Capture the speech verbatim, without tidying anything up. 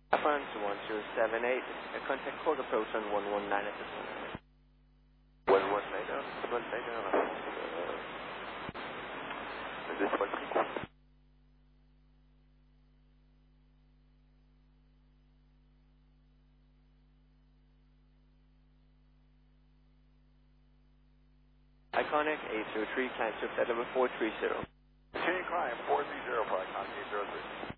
France one zero seven eight, uh, contact court approach on one one nine at this moment. one one nine, one one nine, uh, this one six. Iconic eight zero three, climb to flight level four three zero. Continue climb four three zero for Iconic eight zero three.